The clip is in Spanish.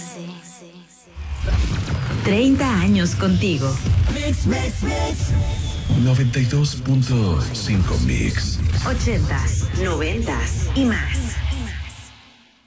30 años contigo. 92.5 Mix. 80s, 90s y más.